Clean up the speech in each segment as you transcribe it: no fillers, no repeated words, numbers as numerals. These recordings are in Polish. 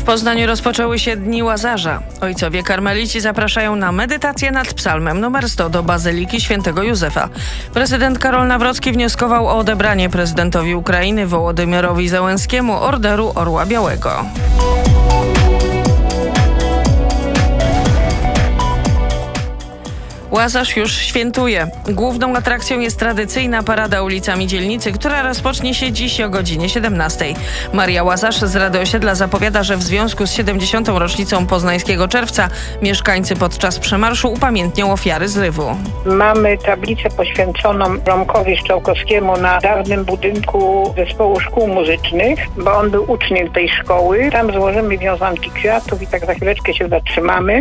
W Poznaniu rozpoczęły się Dni Łazarza. Ojcowie karmelici zapraszają na medytację nad psalmem nr 100 do Bazyliki Świętego Józefa. Prezydent Karol Nawrocki wnioskował o odebranie prezydentowi Ukrainy Wołodymyrowi Zełenskiemu Orderu Orła Białego. Łazarz już świętuje. Główną atrakcją jest tradycyjna parada ulicami dzielnicy, która rozpocznie się dziś o godzinie 17. Maria Łazarz z Rady Osiedla zapowiada, że w związku z 70. rocznicą Poznańskiego Czerwca mieszkańcy podczas przemarszu upamiętnią ofiary zrywu. Mamy tablicę poświęconą Romkowi Szczałkowskiemu na dawnym budynku Zespołu Szkół Muzycznych, bo on był uczniem tej szkoły. Tam złożymy wiązanki kwiatów i tak za chwileczkę się zatrzymamy.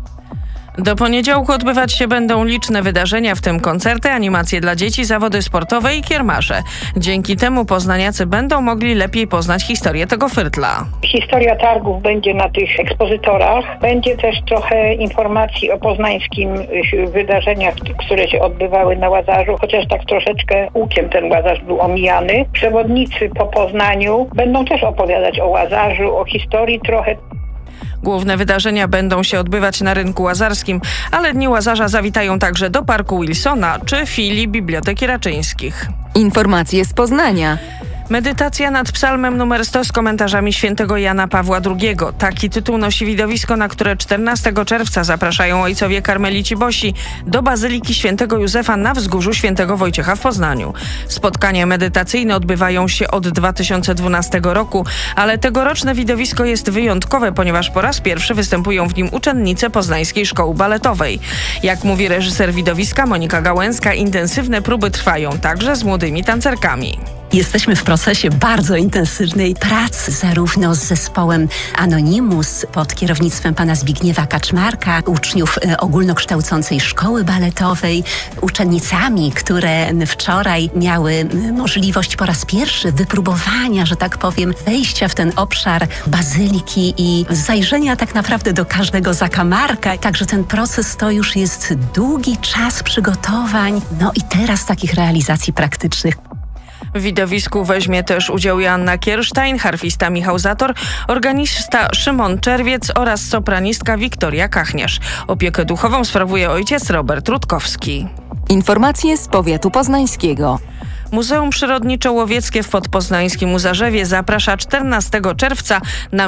Do poniedziałku odbywać się będą liczne wydarzenia, w tym koncerty, animacje dla dzieci, zawody sportowe i kiermasze. Dzięki temu poznaniacy będą mogli lepiej poznać historię tego firtla. Historia targów będzie na tych ekspozytorach. Będzie też trochę informacji o poznańskim wydarzeniach, które się odbywały na Łazarzu, chociaż tak troszeczkę łukiem ten Łazarz był omijany. Przewodnicy po Poznaniu będą też opowiadać o Łazarzu, o historii trochę. Główne wydarzenia będą się odbywać na rynku łazarskim, ale Dni Łazarza zawitają także do Parku Wilsona czy filii Biblioteki Raczyńskich. Informacje z Poznania. Medytacja nad psalmem nr 100 z komentarzami świętego Jana Pawła II. Taki tytuł nosi widowisko, na które 14 czerwca zapraszają ojcowie karmelici bosi do Bazyliki Świętego Józefa na wzgórzu Świętego Wojciecha w Poznaniu. Spotkania medytacyjne odbywają się od 2012 roku, ale tegoroczne widowisko jest wyjątkowe, ponieważ po raz pierwszy występują w nim uczennice Poznańskiej Szkoły Baletowej. Jak mówi reżyser widowiska Monika Gałęska, intensywne próby trwają także z młodymi tancerkami. Jesteśmy w procesie bardzo intensywnej pracy, zarówno z zespołem Anonimus pod kierownictwem pana Zbigniewa Kaczmarka, uczniów ogólnokształcącej szkoły baletowej, uczennicami, które wczoraj miały możliwość po raz pierwszy wypróbowania, że tak powiem, wejścia w ten obszar bazyliki i zajrzenia tak naprawdę do każdego zakamarka. Także ten proces to już jest długi czas przygotowań, no i teraz takich realizacji praktycznych. W widowisku weźmie też udział Joanna Kiersztajn, harfista Michał Zator, organista Szymon Czerwiec oraz sopranistka Wiktoria Kachniarz. Opiekę duchową sprawuje ojciec Robert Rutkowski. Informacje z powiatu poznańskiego. Muzeum Przyrodniczo-Łowieckie w Podpoznańskim Łazarzewie zaprasza 14 czerwca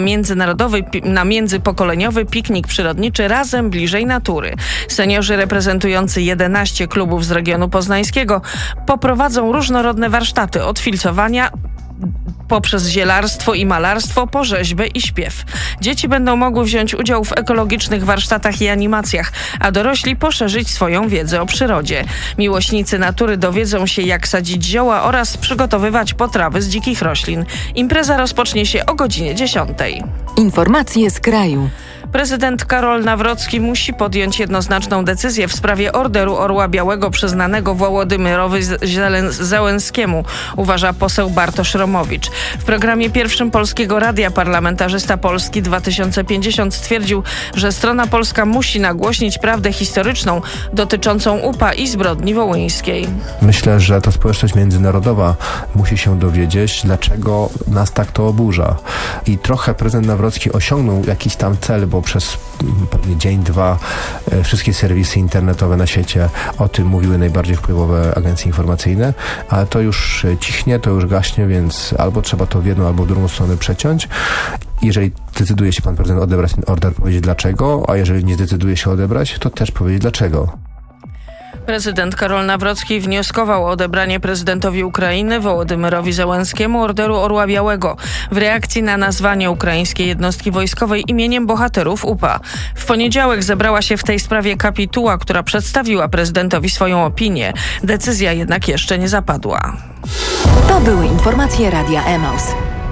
na międzypokoleniowy piknik przyrodniczy Razem Bliżej Natury. Seniorzy reprezentujący 11 klubów z regionu poznańskiego poprowadzą różnorodne warsztaty od filcowania poprzez zielarstwo i malarstwo, po rzeźbę i śpiew. Dzieci będą mogły wziąć udział w ekologicznych warsztatach i animacjach, a dorośli poszerzyć swoją wiedzę o przyrodzie. Miłośnicy natury dowiedzą się, jak sadzić zioła oraz przygotowywać potrawy z dzikich roślin. Impreza rozpocznie się o godzinie 10. Informacje z kraju. Prezydent Karol Nawrocki musi podjąć jednoznaczną decyzję w sprawie Orderu Orła Białego przyznanego Wołodymyrowi Zełenskiemu, uważa poseł Bartosz Romowicz. W programie pierwszym Polskiego Radia parlamentarzysta Polski 2050 stwierdził, że strona polska musi nagłośnić prawdę historyczną dotyczącą UPA i zbrodni wołyńskiej. Myślę, że ta społeczność międzynarodowa musi się dowiedzieć, dlaczego nas tak to oburza. I trochę prezydent Nawrocki osiągnął jakiś tam cel, bo przez pewnie dzień, dwa wszystkie serwisy internetowe na świecie o tym mówiły, najbardziej wpływowe agencje informacyjne, ale to już cichnie, to już gaśnie, więc albo trzeba to w jedną, albo w drugą stronę przeciąć. Jeżeli zdecyduje się pan prezydent odebrać ten order, powiedzieć dlaczego, a jeżeli nie zdecyduje się odebrać, to też powiedzieć dlaczego. Prezydent Karol Nawrocki wnioskował o odebranie prezydentowi Ukrainy Wołodymyrowi Zełenskiemu Orderu Orła Białego w reakcji na nazwanie ukraińskiej jednostki wojskowej imieniem bohaterów UPA. W poniedziałek zebrała się w tej sprawie kapituła, która przedstawiła prezydentowi swoją opinię. Decyzja jednak jeszcze nie zapadła. To były informacje Radia Emaus.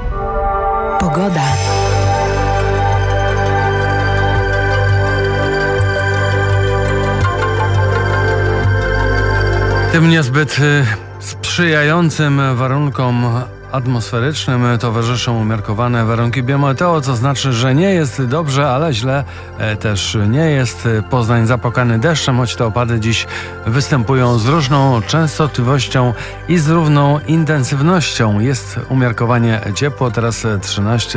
Pogoda. Tym niezbyt sprzyjającym warunkom atmosferycznym towarzyszą umiarkowane warunki biometeo, co znaczy, że nie jest dobrze, ale źle też nie jest. Poznań zapłakany deszczem, choć te opady dziś występują z różną częstotliwością i z równą intensywnością. Jest umiarkowanie ciepło, teraz 13